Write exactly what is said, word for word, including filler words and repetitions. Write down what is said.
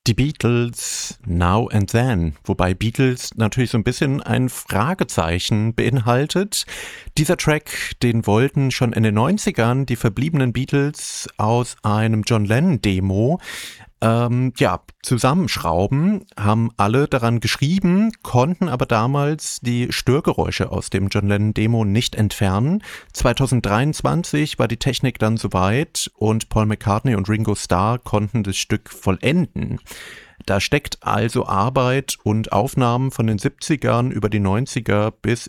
Die Beatles, Now and Then, wobei Beatles natürlich so ein bisschen ein Fragezeichen beinhaltet. Dieser Track, den wollten schon in den neunzigern die verbliebenen Beatles aus einem John Lennon-Demo ähm, ja, zusammenschrauben, haben alle daran geschrieben, konnten aber damals die Störgeräusche aus dem John Lennon-Demo nicht entfernen. zwanzig dreiundzwanzig war die Technik dann soweit und Paul McCartney und Ringo Starr konnten das Stück vollenden. Da steckt also Arbeit und Aufnahmen von den siebzigern über die neunziger bis